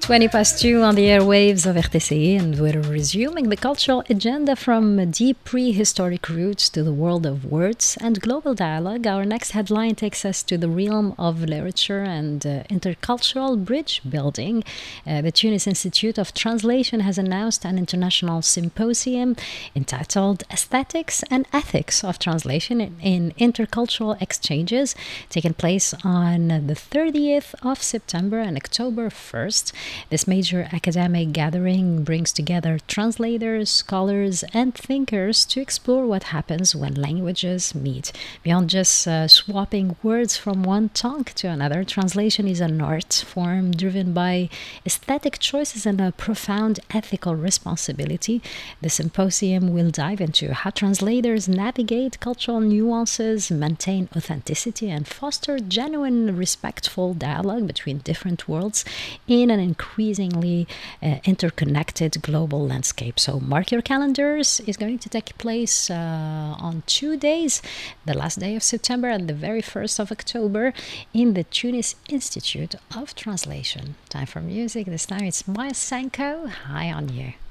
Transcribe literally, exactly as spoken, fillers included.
twenty past two on the airwaves of R T C E, and we're resuming the cultural agenda from deep prehistoric roots to the world of words and global dialogue. Our next headline takes us to the realm of literature and uh, intercultural bridge building. Uh, the Tunis Institute of Translation has announced an international symposium entitled Aesthetics and Ethics of Translation in, in Intercultural Exchanges, taking place on the thirtieth of September and October first. This major academic gathering brings together translators, scholars, and thinkers to explore what happens when languages meet. Beyond just uh, swapping words from one tongue to another, translation is an art form driven by aesthetic choices and a profound ethical responsibility. The symposium will dive into how translators navigate cultural nuances, maintain authenticity, and foster genuine, respectful dialogue between different worlds in an increasingly uh, interconnected global landscape. So mark your calendars. It's going to take place uh, on two days, the last day of September and the very first of October, in the Tunis Institute of Translation. Time for music. This time it's Maya Sanko. High on You.